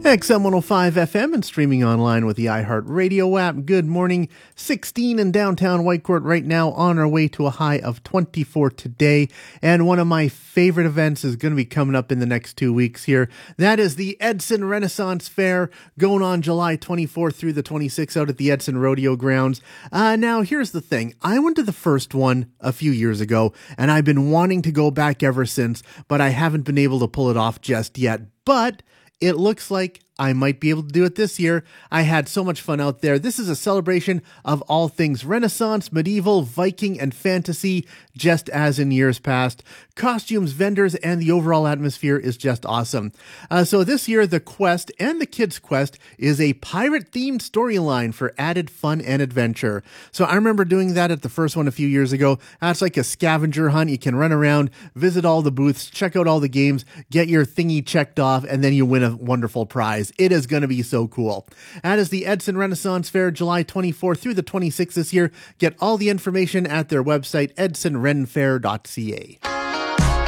XM 105 FM and streaming online with the iHeartRadio app. Good morning. 16 in downtown Whitecourt right now, on our way to a high of 24 today. And one of my favorite events is going to be coming up in the next 2 weeks here. That is the Edson Renaissance Fair, going on July 24th through the 26th out at the Edson Rodeo Grounds. Now, here's the thing. I went to the first one a few years ago, and I've been wanting to go back ever since, but I haven't been able to pull it off just yet. But it looks like I might be able to do it this year. I had so much fun out there. This is a celebration of all things Renaissance, medieval, Viking, and fantasy, just as in years past. Costumes, vendors, and the overall atmosphere is just awesome. So this year, the Quest and the Kids Quest is a pirate-themed storyline for added fun and adventure. So I remember doing that at the first one a few years ago. It's like a scavenger hunt. You can run around, visit all the booths, check out all the games, get your thingy checked off, and then you win a wonderful prize. It is going to be so cool. That is the Edson Renaissance Fair, July 24th through the 26th this year. Get all the information at their website, edsonrenfair.ca.